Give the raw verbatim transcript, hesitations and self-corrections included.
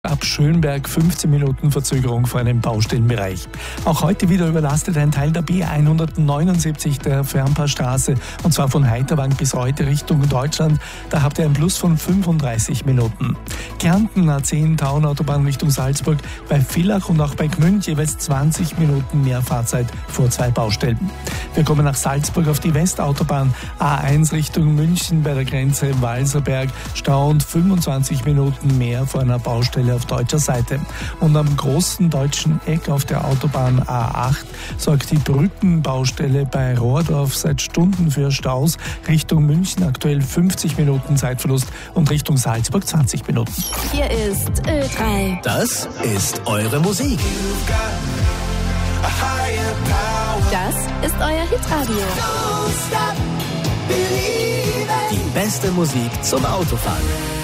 Ab Schönberg fünfzehn Minuten Verzögerung vor einem Baustellenbereich. Auch heute wieder überlastet ein Teil der B hundertneunundsiebzig der Fernpassstraße, und zwar von Heiterwang bis Reute Richtung Deutschland. Da habt ihr einen Plus von fünfunddreißig Minuten. Kärnten A zehn Tauernautobahn Richtung Salzburg, bei Villach und auch bei Gmünd jeweils zwanzig Minuten mehr Fahrzeit vor zwei Baustellen. Wir kommen nach Salzburg auf die Westautobahn A eins Richtung München bei der Grenze Walserberg. Stau und fünfundzwanzig Minuten mehr vor einer Baustelle auf deutscher Seite. Und am großen deutschen Eck auf der Autobahn A acht sorgt die Brückenbaustelle bei Rohrdorf seit Stunden für Staus. Richtung München aktuell fünfzig Minuten Zeitverlust und Richtung Salzburg zwanzig Minuten. Hier ist Ö drei. Das ist eure Musik. Das ist euer Hitradio. Die beste Musik zum Autofahren.